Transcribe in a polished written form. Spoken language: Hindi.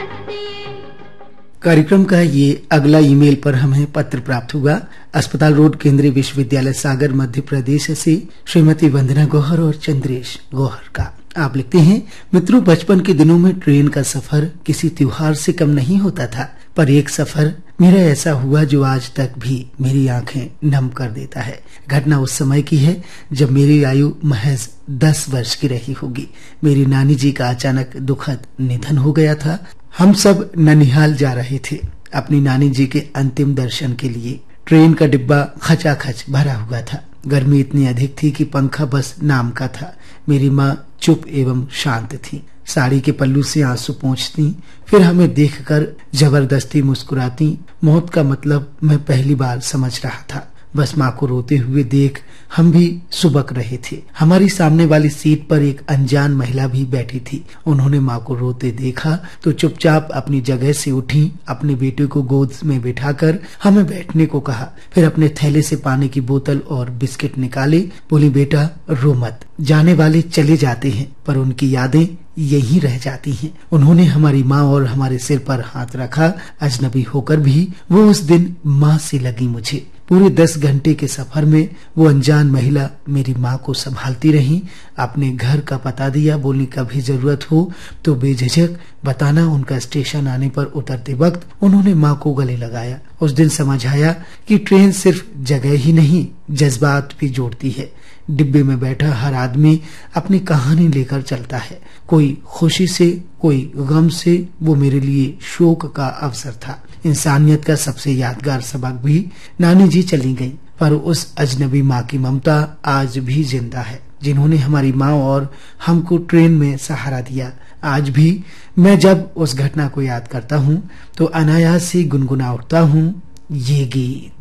कार्यक्रम का ये अगला ईमेल पर हमें पत्र प्राप्त हुआ। अस्पताल रोड केंद्रीय विश्वविद्यालय सागर मध्य प्रदेश से श्रीमती वंदना गौहर और चंद्रेश गौहर का। आप लिखते हैं, मित्रों, बचपन के दिनों में ट्रेन का सफर किसी त्योहार से कम नहीं होता था, पर एक सफर मेरा ऐसा हुआ जो आज तक भी मेरी आंखें नम कर देता है। घटना उस समय की है जब मेरी आयु महज 10 वर्ष की रही होगी। मेरी नानी जी का अचानक दुखद निधन हो गया था। हम सब ननिहाल जा रहे थे अपनी नानी जी के अंतिम दर्शन के लिए। ट्रेन का डिब्बा खचाखच भरा हुआ था। गर्मी इतनी अधिक थी कि पंखा बस नाम का था। मेरी माँ चुप एवं शांत थी। साड़ी के पल्लू से आंसू पोंछती, फिर हमें देखकर जबरदस्ती मुस्कुराती। मौत का मतलब मैं पहली बार समझ रहा था। बस माँ को रोते हुए देख हम भी सुबक रहे थे। हमारी सामने वाली सीट पर एक अनजान महिला भी बैठी थी। उन्होंने माँ को रोते देखा तो चुपचाप अपनी जगह से उठी, अपने बेटे को गोद में बिठाकर हमें बैठने को कहा। फिर अपने थैले से पानी की बोतल और बिस्किट निकाले। बोली, बेटा रो मत, जाने वाले चले जाते हैं पर उनकी यादें यही रह जाती हैं। उन्होंने हमारी माँ और हमारे सिर पर हाथ रखा। अजनबी होकर भी वो उस दिन माँ से लगी मुझे। पूरे 10 घंटे के सफर में वो अनजान महिला मेरी माँ को संभालती रही। अपने घर का पता दिया। बोली, कभी जरूरत हो तो बेझिझक बताना। उनका स्टेशन आने पर उतरते वक्त उन्होंने माँ को गले लगाया। उस दिन समझ आया कि ट्रेन सिर्फ जगह ही नहीं, जज्बात भी जोड़ती है। डिब्बे में बैठा हर आदमी अपनी कहानी लेकर चलता है, कोई खुशी से, कोई गम से। वो मेरे लिए शोक का अवसर था। इंसानियत का सबसे यादगार सबक भी नानी जी चली गई, पर उस अजनबी माँ की ममता आज भी जिंदा है, जिन्होंने हमारी माँ और हमको ट्रेन में सहारा दिया। आज भी मैं जब उस घटना को याद करता हूँ तो अनायास ही गुनगुना उठता हूँ ये गीत।